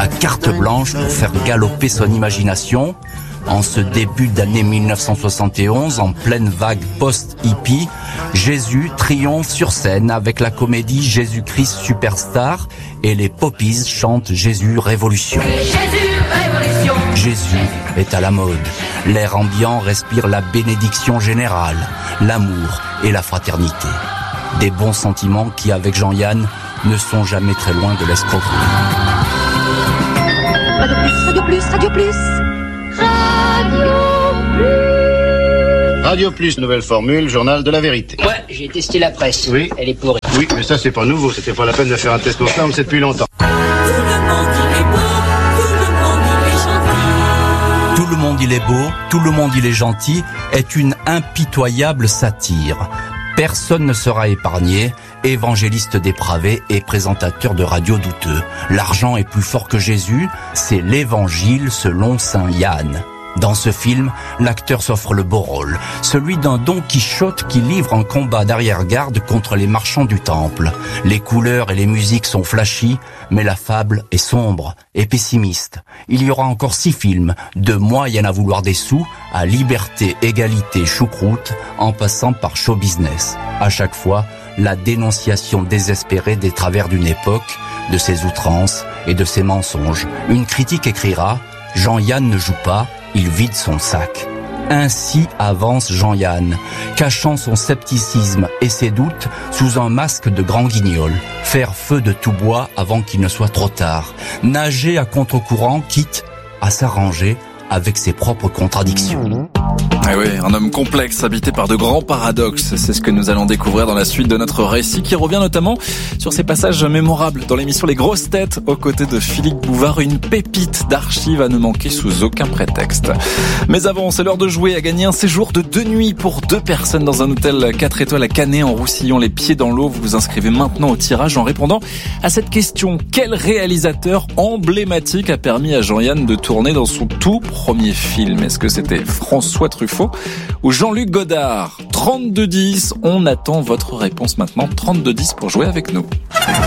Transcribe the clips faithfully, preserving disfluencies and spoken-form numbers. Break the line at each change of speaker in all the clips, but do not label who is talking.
a carte blanche pour faire galoper son imagination. En ce début d'année mille neuf cent soixante et onze, en pleine vague post-hippie, Jésus triomphe sur scène avec la comédie Jésus-Christ Superstar et les Poppies chantent Jésus Révolution.
Jésus Révolution.
Jésus est à la mode. L'air ambiant respire la bénédiction générale, l'amour et la fraternité. Des bons sentiments qui, avec Jean-Yann, ne sont jamais très loin de l'escroquerie.
Radio Plus, Radio Plus, Radio Plus.
Radio Plus, nouvelle formule, journal de la vérité.
Ouais, j'ai testé la presse.
Oui.
Elle est pourrie.
Oui, mais ça c'est pas nouveau, c'était pas la peine de faire un test pour ça, on le sait depuis longtemps.
Tout le monde il est beau, tout le monde il est gentil est une impitoyable satire. Personne ne sera épargné, évangéliste dépravé et présentateur de radio douteux. L'argent est plus fort que Jésus, c'est l'évangile selon saint Yann. Dans ce film, l'acteur s'offre le beau rôle, celui d'un Don Quichotte qui livre un combat d'arrière-garde contre les marchands du temple. Les couleurs et les musiques sont flashy, mais la fable est sombre et pessimiste. Il y aura encore six films, de Moi y en a vouloir des sous à Liberté, Égalité, Choucroute, en passant par Show Business. À chaque fois, la dénonciation désespérée des travers d'une époque, de ses outrances et de ses mensonges. Une critique écrira « Jean-Yann ne joue pas, il vide son sac ». Ainsi avance Jean-Yann, cachant son scepticisme et ses doutes sous un masque de grand guignol. Faire feu de tout bois avant qu'il ne soit trop tard. Nager à contre-courant, quitte à s'arranger avec ses propres contradictions.
Ah oui, un homme complexe, habité par de grands paradoxes. C'est ce que nous allons découvrir dans la suite de notre récit, qui revient notamment sur ces passages mémorables dans l'émission Les Grosses Têtes, aux côtés de Philippe Bouvard, une pépite d'archives à ne manquer sous aucun prétexte. Mais avant, c'est l'heure de jouer à gagner un séjour de deux nuits pour deux personnes dans un hôtel quatre étoiles à Canet, en Roussillon, les pieds dans l'eau. Vous vous inscrivez maintenant au tirage en répondant à cette question. Quel réalisateur emblématique a permis à Jean-Yann de tourner dans son tout premier film? Est-ce que c'était François Truffaut ou Jean-Luc Godard? Trente-deux dix, on attend votre réponse maintenant. Trente-deux dix pour jouer avec nous.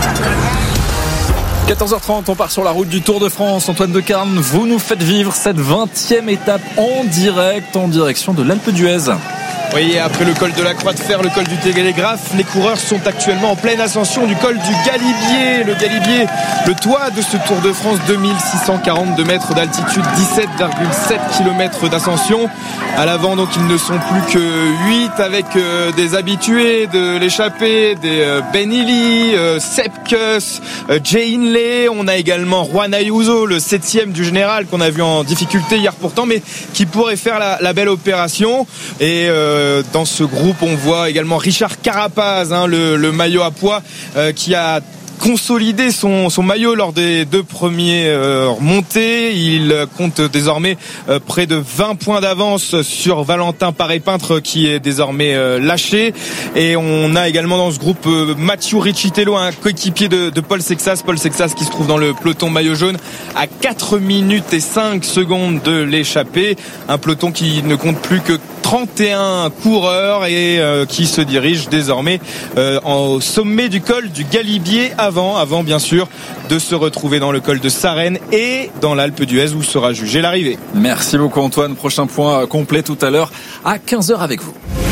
quatorze heures trente, on part sur la route du Tour de France. Antoine Decarne, vous nous faites vivre cette vingtième étape en direct, en direction de l'Alpe d'Huez.
Oui, après le col de la Croix de Fer, le col du Télégraphe, les coureurs sont actuellement en pleine ascension du col du Galibier. Le Galibier, le toit de ce Tour de France, deux mille six cent quarante-deux mètres d'altitude, dix-sept virgule sept kilomètres d'ascension. À l'avant, donc, ils ne sont plus que huit avec euh, des habitués de l'échappée, des euh, Ben Illy, euh, Sepkus, euh, Jay Hindley. On a également Juan Ayuso, le septième du général, qu'on a vu en difficulté hier pourtant, mais qui pourrait faire la, la belle opération. Et euh, dans ce groupe, on voit également Richard Carapaz, hein, le, le maillot à pois, euh, qui a consolidé son, son maillot lors des deux premiers euh, remontées. Il compte désormais euh, près de vingt points d'avance sur Valentin Paré-Peintre, qui est désormais euh, lâché. Et on a également dans ce groupe euh, Mathieu Riccitello, un coéquipier de, de Paul Sexas. Paul Sexas qui se trouve dans le peloton maillot jaune à quatre minutes et cinq secondes de l'échappée. Un peloton qui ne compte plus que trente et un coureurs et euh, qui se dirige désormais euh, au sommet du col du Galibier avant, avant bien sûr de se retrouver dans le col de Sarenne et dans l'Alpe d'Huez où sera jugée l'arrivée.
Merci beaucoup Antoine, prochain point complet tout à l'heure à quinze heures avec vous.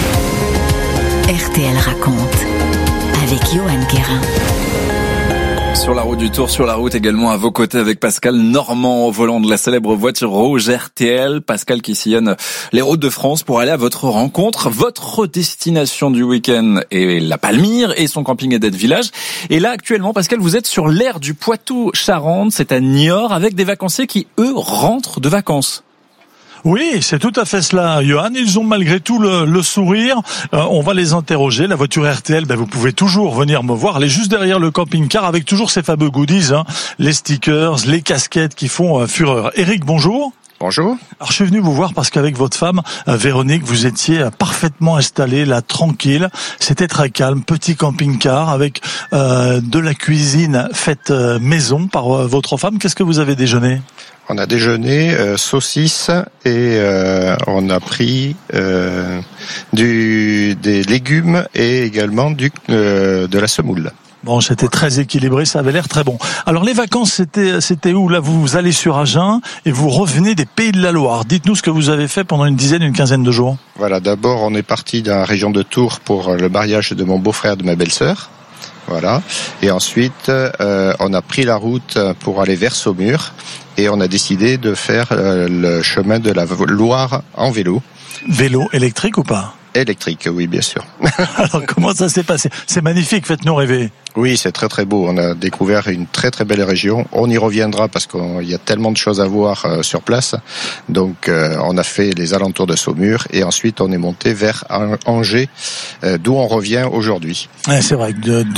R T L raconte avec Johan Guérin.
Sur la route du Tour, sur la route également à vos côtés avec Pascal Normand au volant de la célèbre voiture rouge R T L. Pascal qui sillonne les routes de France pour aller à votre rencontre. Votre destination du week-end est la Palmyre et son camping Edette Village. Et là actuellement, Pascal, vous êtes sur l'aire du Poitou-Charentes, c'est à Niort, avec des vacanciers qui, eux, rentrent de vacances.
Oui, c'est tout à fait cela, Johan. Ils ont malgré tout le, le sourire. Euh, on va les interroger. La voiture R T L, ben, vous pouvez toujours venir me voir. Elle est juste derrière le camping-car avec toujours ces fameux goodies, hein, les stickers, les casquettes qui font euh, fureur. Eric, bonjour.
Bonjour.
Alors je suis venu vous voir parce qu'avec votre femme, euh, Véronique, vous étiez euh, parfaitement installée là, tranquille. C'était très calme, petit camping-car avec euh, de la cuisine faite euh, maison par euh, votre femme. Qu'est-ce que vous avez déjeuné ?
On a déjeuné euh, saucisses et euh, on a pris euh, du des légumes et également du euh, de la semoule.
Bon, c'était très équilibré, ça avait l'air très bon. Alors les vacances, c'était c'était où? Là, vous allez sur Agen et vous revenez des Pays de la Loire. Dites-nous ce que vous avez fait pendant une dizaine, une quinzaine de jours.
Voilà, d'abord on est parti dans la région de Tours pour le mariage de mon beau-frère et de ma belle-sœur. Voilà. Et ensuite, euh, on a pris la route pour aller vers Saumur et on a décidé de faire euh, le chemin de la Loire en vélo.
Vélo électrique ou pas?
Électrique, oui, bien sûr.
Alors, comment ça s'est passé? C'est magnifique, faites-nous rêver.
Oui, c'est très très beau. On a découvert une très très belle région. On y reviendra parce qu'il y a tellement de choses à voir euh, sur place. Donc, euh, on a fait les alentours de Saumur et ensuite on est monté vers Angers, euh, d'où on revient aujourd'hui.
Ouais, c'est vrai que de, de